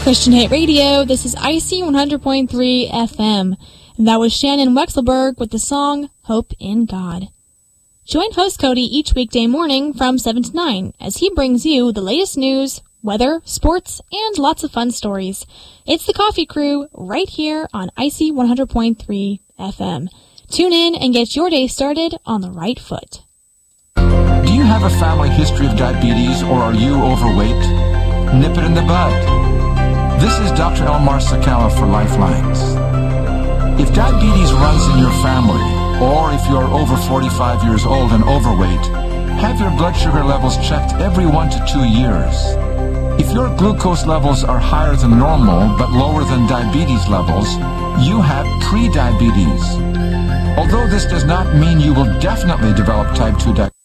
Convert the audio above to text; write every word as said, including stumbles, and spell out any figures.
Christian Hit Radio, this is I C one hundred point three F M, and that was Shannon Wexelberg with the song Hope in God. Join host Cody each weekday morning from seven to nine as he brings you the latest news, weather, sports, and lots of fun stories. It's the Coffee Crew right here on I C one hundred point three F M. Tune in and get your day started on the right foot. Do you have a family history of diabetes or are you overweight? Nip it in the bud. This is Doctor Elmar Sakala for Lifelines. If diabetes runs in your family, or if you're over forty-five years old and overweight, have your blood sugar levels checked every one to two years. If your glucose levels are higher than normal but lower than diabetes levels, you have pre-diabetes. Although this does not mean you will definitely develop type two diabetes,